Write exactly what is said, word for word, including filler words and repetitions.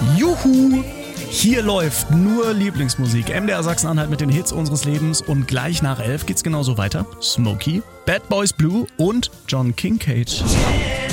Juhu! Hier läuft nur Lieblingsmusik. M D R Sachsen-Anhalt mit den Hits unseres Lebens und gleich nach elf geht's genauso weiter. Smokey, Bad Boys Blue und John Kincade.